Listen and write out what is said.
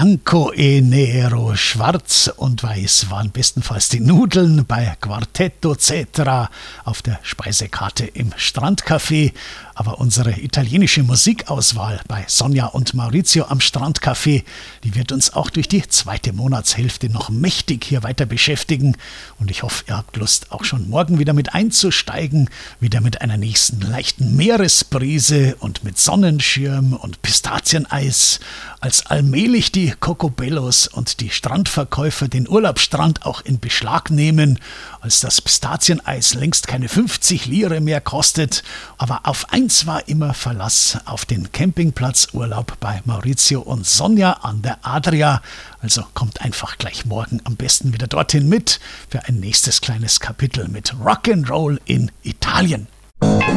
Bianco e Nero, schwarz und weiß waren bestenfalls die Nudeln bei Quartetto Cetra auf der Speisekarte im Strandcafé. Aber unsere italienische Musikauswahl bei Sonja und Maurizio am Strandcafé, die wird uns auch durch die zweite Monatshälfte noch mächtig hier weiter beschäftigen. Und ich hoffe, ihr habt Lust, auch schon morgen wieder mit einzusteigen, wieder mit einer nächsten leichten Meeresbrise und mit Sonnenschirm und Pistazieneis, als allmählich die Cocobellos und die Strandverkäufer den Urlaubsstrand auch in Beschlag nehmen, als das Pistazieneis längst keine 50 Lire mehr kostet, aber auf eins war immer Verlass: auf den Campingplatzurlaub bei Maurizio und Sonja an der Adria. Also kommt einfach gleich morgen am besten wieder dorthin mit für ein nächstes kleines Kapitel mit Rock'n'Roll in Italien.